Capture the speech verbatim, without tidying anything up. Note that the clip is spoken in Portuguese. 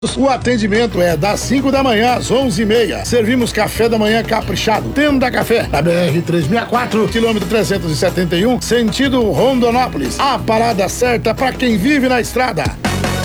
O atendimento é das cinco da manhã às onze e meia. Servimos café da manhã caprichado. Tenda Café, na B R trezentos e sessenta e quatro, quilômetro trezentos e setenta e um, sentido Rondonópolis. A parada certa para quem vive na estrada.